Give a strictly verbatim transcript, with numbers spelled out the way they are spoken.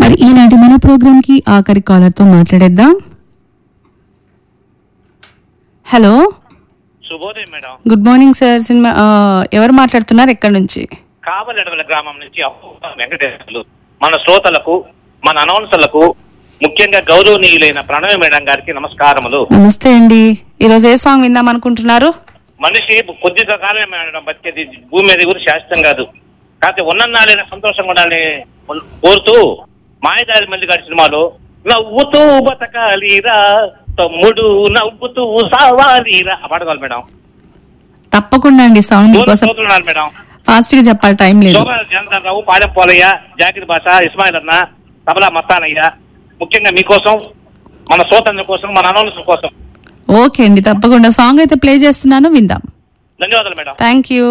మరి ఈనాటి మన ప్రోగ్రామ్ కి ఆఖరి కాలర్ తో మాట్లాడేద్దాం. హలో, శుభోదయం madam. Good morning sir. Cinema ఎవరు మాట్లాడుతున్నారు, ఎక్కడి నుంచి? కావలెడవల గ్రామం నుంచి వెంకటేశ్వర్లు. మన శ్రోతలకు, మన అనౌన్సర్లకు, ముఖ్యంగా గౌరవనీయులైన ప్రణవి మేడం గారికి నమస్కారములు. నమస్తే అండి. ఈరోజు ఏ సాంగ్ విందాం అనుకుంటున్నారు? మనిషి కొద్ది కాలమే మేడం బతికేది, భూమి మీద కూడా శాశ్వతం కాదు. కాకపోతే ఉన్నన్నాళ్ళైనా సంతోషంగా ఉండాలని కోరుతూ మాయదారి మల్లిగారి సినిమాలో నవ్వుతూ బతకాలిరా తమ్ముడు నవ్వుతూ సావాలిరా ఆ పాట కావాలి మేడం. తప్పకుండా అండి, సాంగ్ మేడం. ఫాస్ట్ గా చెప్పాలి, టైం లేదు. జనరావు, పాలెం పోలయ్య, జాకిర్ బాషా, ఇస్మాయిల్ అన్న, తబలా మస్తానయ్య, ముఖ్యంగా మీకోసం, మన శ్రోతల కోసం, మన అనౌన్సర్ కోసం. ఓకే అండి, తప్పకుండా సాంగ్ అయితే ప్లే చేస్తున్నాను, విందాం. ధన్యవాదాలు మేడం. Thank you.